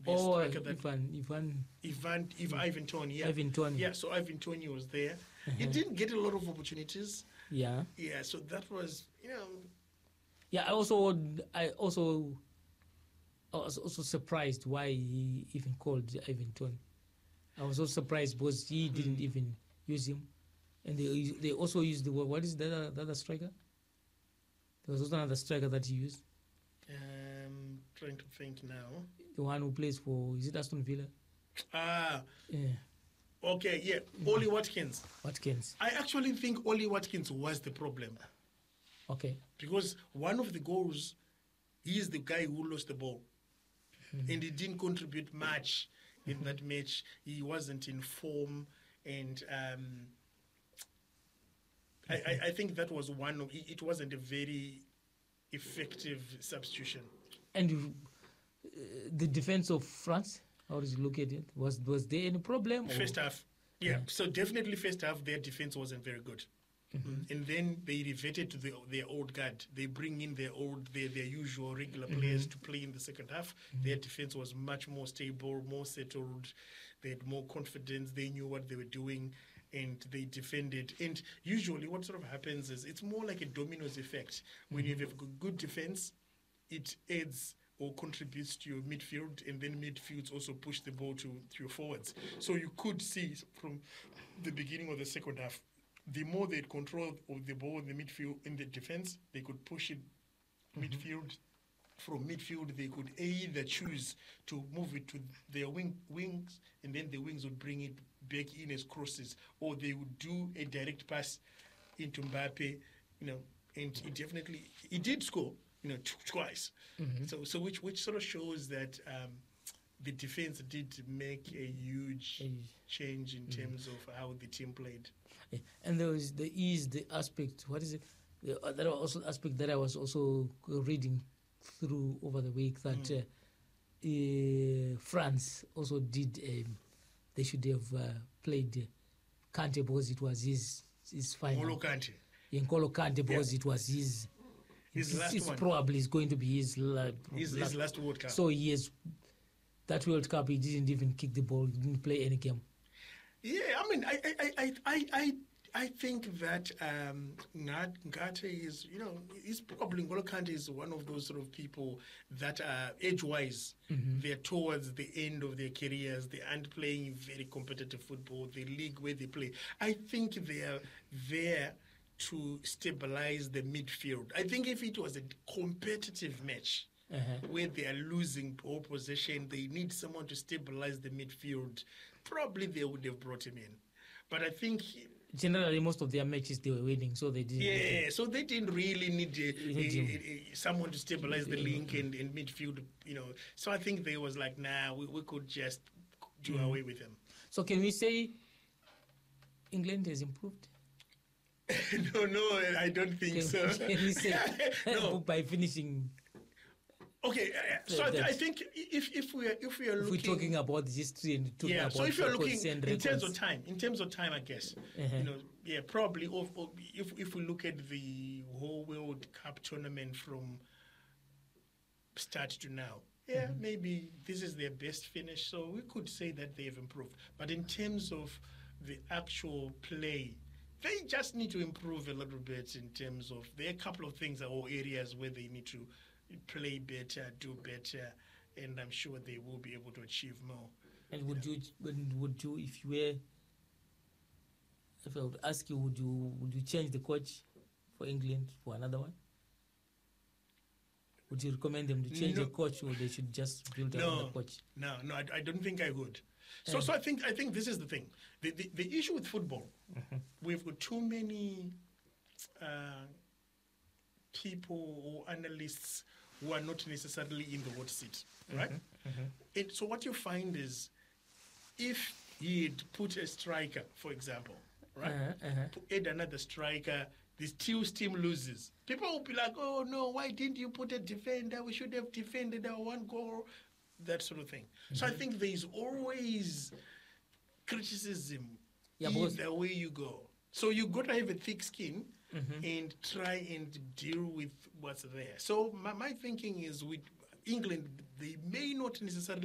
the striker that Ivan Toney. Ivan Toney. Yeah, so Ivan Toney was there. He didn't get a lot of opportunities. Yeah. Yeah, so that was, Yeah, I was also surprised why he even called Ivan Toney. I was also surprised because he didn't even use him. And they also used what is the other striker? There was also another striker that he used. Trying to think now. The one who plays for, is it Aston Villa? Yeah. Okay, yeah. Ollie Watkins. I actually think Ollie Watkins was the problem. Okay. Because one of the goals, he is the guy who lost the ball. And he didn't contribute much in that match. He wasn't in form. And I think that was it wasn't a very effective substitution. And the defense of France, how did you look at it? Was there any problem? First half, yeah. So definitely first half, their defense wasn't very good. And then they reverted to their old guard. They bring in their usual regular players to play in the second half. Their defense was much more stable, more settled. They had more confidence. They knew what they were doing, and they defended. And usually what sort of happens is it's more like a dominoes effect. When you have a good defense, it adds or contributes to your midfield, and then midfields also push the ball to your forwards. So you could see from the beginning of the second half, the more they had control of the ball in the midfield, in the defense, they could push it midfield. From midfield, they could either choose to move it to their wings, and then the wings would bring it back in as crosses, or they would do a direct pass into Mbappe, and he did score, twice. So which sort of shows that the defense did make a huge change in terms of how the team played. And there is the aspect. What is it? There was also aspect that I was also reading through over the week that France also did. They should have played Kante because it was his final. N'Golo Kante. N'Golo Kante because it was his last one. Probably is going to be his last World Cup. So that World Cup, he didn't even kick the ball, he didn't play any game. Yeah, I mean, I think that Ngate is, he's probably, N'Golo Kante is one of those sort of people that are age-wise, they're towards the end of their careers, they aren't playing very competitive football, the league where they play. I think they are there to stabilize the midfield. I think if it was a competitive match, where they are losing ball possession, they need someone to stabilize the midfield, probably they would have brought him in. But I think generally most of their matches they were winning, so they didn't. Yeah, so they didn't really need someone to stabilize the link and midfield, So I think they was like, we could just do away with him. So can we say England has improved? No, I don't think so. Can we say no by finishing? Okay, so I think if we are looking, if we're talking about history and talking about so if you're looking in terms of time, I guess probably. If we look at the whole World Cup tournament from start to now, maybe this is their best finish. So we could say that they have improved. But in terms of the actual play, they just need to improve a little bit in terms of there are a couple of things or areas where they need to play better, do better, and I'm sure they will be able to achieve more. And would you, if I would ask you, would you change the coach for England for another one? Would you recommend them to change the coach, or they should just build another coach? No, I don't think I would. So I think this is the thing. The issue with football, we've got too many people or analysts who are not necessarily in the hot seat, right? And so what you find is, if he'd put a striker, for example, right, to add another striker, this team loses. People will be like, oh no, why didn't you put a defender? We should have defended our one goal, that sort of thing. So I think there's always criticism either way you go. So you got to have a thick skin and try and deal with what's there. So my thinking is with England, they may not necessarily